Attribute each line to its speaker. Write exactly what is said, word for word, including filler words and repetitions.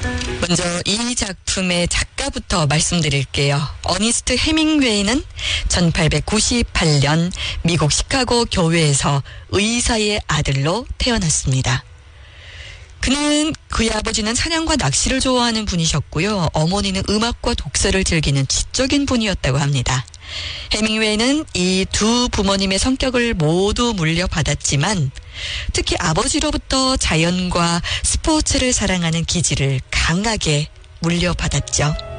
Speaker 1: 먼저 이 작품의 작가부터 말씀드릴게요. 어니스트 해밍웨이는 천팔백구십팔 년 미국 시카고 교회에서 의사의 아들로 태어났습니다. 그는 그의 아버지는 사냥과 낚시를 좋아하는 분이셨고요. 어머니는 음악과 독서를 즐기는 지적인 분이었다고 합니다. 해밍웨이는 이 두 부모님의 성격을 모두 물려받았지만 특히 아버지로부터 자연과 스포츠를 사랑하는 기질을 강하게 물려받았죠.